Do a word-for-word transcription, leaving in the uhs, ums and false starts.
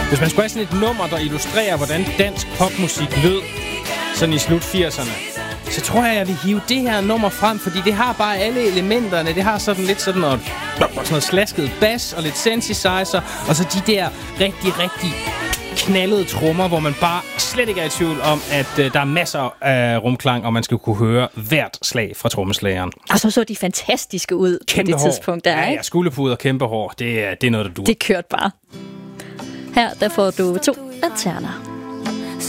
Hvis man skulle have sådan et nummer, der illustrerer, hvordan dansk popmusik lød sådan i slut firserne, så tror jeg, jeg vil hive det her nummer frem, fordi det har bare alle elementerne. Det har sådan lidt sådan noget, sådan noget slasket bas og lidt synthesizer, og så de der rigtig, rigtig knaldede trommer, hvor man bare slet ikke er i tvivl om, at uh, der er masser af rumklang, og man skal kunne høre hvert slag fra trommeslageren. Og så så de fantastiske ud kæmpe på det hår. tidspunkt der, ja, ikke? Ja, skulderpuder og kæmpe hår, det er, det er noget, der duer. Det kørte bare. Her, der får du to alterner.